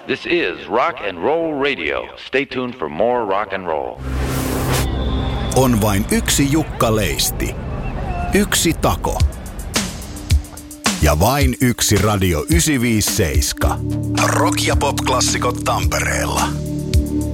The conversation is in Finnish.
This is Rock and Roll Radio. Stay tuned for more rock and roll. On vain yksi Jukka Leisti. Yksi Tako. Ja vain yksi Radio 957. Rock- ja pop-klassikot Tampereella.